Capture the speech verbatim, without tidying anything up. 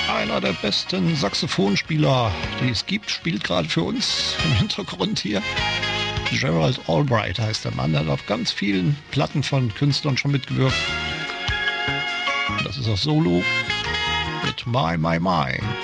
Einer der besten Saxophonspieler, die es gibt, spielt gerade für uns im Hintergrund hier. Gerald Albright heißt der Mann, der hat auf ganz vielen Platten von Künstlern schon mitgewirkt. Das ist auch Solo mit My My My.